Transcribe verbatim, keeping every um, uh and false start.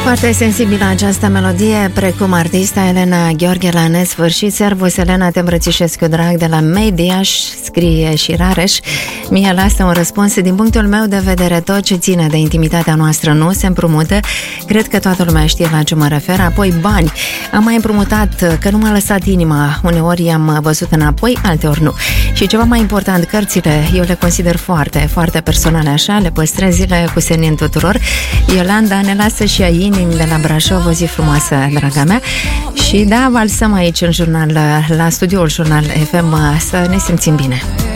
Foarte sensibilă această melodie, precum artista Elena Gheorghe la nesfârșit. Servus, Elena, te îmbrățișez cu drag de la Mediaș, scrie și Rareș. Mie la asta un răspuns. Din punctul meu de vedere, tot ce ține de intimitatea noastră nu se împrumută. Cred că toată lumea știe la ce mă refer. Apoi bani. Am mai împrumutat, că nu m-a lăsat inima. Uneori i-am văzut înapoi, alteori nu. Și ceva mai important, cărțile, eu le consider foarte, foarte personale, așa, le păstrez, zile cu senin tuturor. Iolanda ne lasă și a inimi de la Brașov, o zi frumoasă, draga mea. Și da, valsăm aici în jurnal, la studioul Jurnal F M, să ne simțim bine.